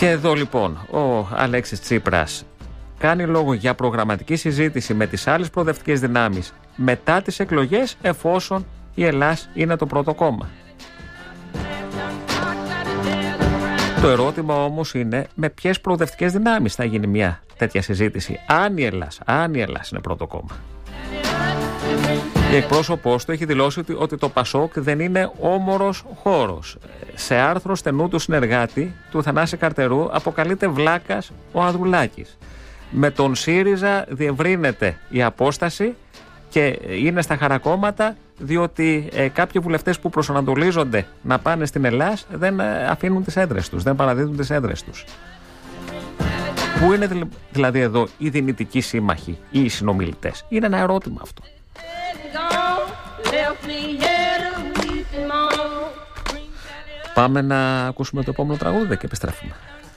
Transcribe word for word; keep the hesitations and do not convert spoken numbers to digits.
Και εδώ λοιπόν ο Αλέξης Τσίπρας κάνει λόγο για προγραμματική συζήτηση με τις άλλες προοδευτικές δυνάμεις μετά τις εκλογές, εφόσον η Ελλάς είναι το πρώτο κόμμα. Το ερώτημα όμως είναι με ποιες προοδευτικές δυνάμεις θα γίνει μια τέτοια συζήτηση, αν η Ελλάς, αν η Ελλάς είναι πρώτο κόμμα. Η εκπρόσωπός του έχει δηλώσει ότι, ότι το Πασόκ δεν είναι όμορος χώρος. Σε άρθρο στενού του συνεργάτη του Θανάση Καρτερού αποκαλείται βλάκας ο Ανδρουλάκης. Με τον ΣΥΡΙΖΑ διευρύνεται η απόσταση και είναι στα χαρακόμματα, διότι ε, κάποιοι βουλευτές που προσανατολίζονται να πάνε στην Ελλάς δεν ε, αφήνουν τις έδρες τους, δεν παραδίδουν τις έδρες τους. Πού είναι δηλαδή εδώ οι δυνητικοί σύμμαχοι ή οι συνομιλητές? Είναι ένα ερώτημα αυτό. Πάμε να ακούσουμε το επόμενο τραγούδι και επιστρέφουμε.